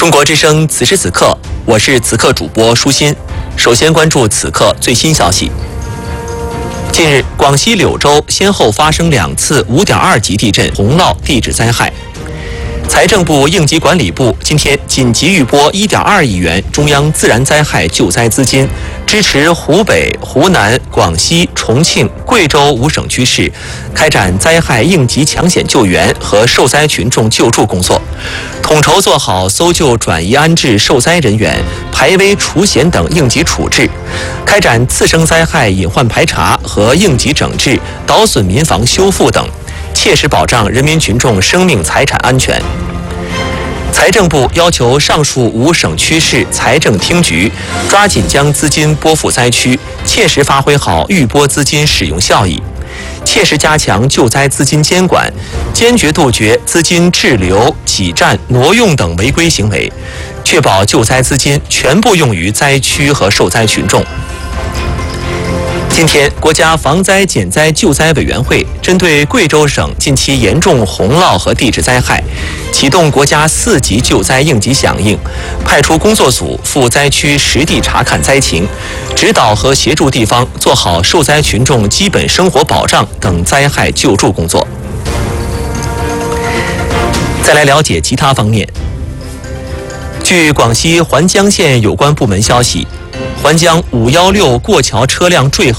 中国之声此时此刻，我是此刻主播舒心。首先关注此刻最新消息。近日，广西柳州先后发生2次5.2级地震洪涝地质灾害。财政部应急管理部今天紧急预拨1.2亿元中央自然灾害救灾资金，支持湖北、湖南、广西、重庆、贵州5省区市开展灾害应急抢险救援和受灾群众救助工作，统筹做好搜救、转移安置受灾人员、排危除险等应急处置，开展次生灾害隐患排查和应急整治、倒损民房修复等，切实保障人民群众生命财产安全。财政部要求上述5省区市财政厅局抓紧将资金拨付灾区，切实发挥好预拨资金使用效益，切实加强救灾资金监管，坚决杜绝资金滞留、挤占、挪用等违规行为，确保救灾资金全部用于灾区和受灾群众。今天，国家防灾减灾救灾委员会针对贵州省近期严重洪涝和地质灾害，启动国家4级救灾应急响应，派出工作组赴灾区实地查看灾情，指导和协助地方做好受灾群众基本生活保障等灾害救助工作。再来了解其他方面。据广西环江县有关部门消息，环江516过桥车辆坠后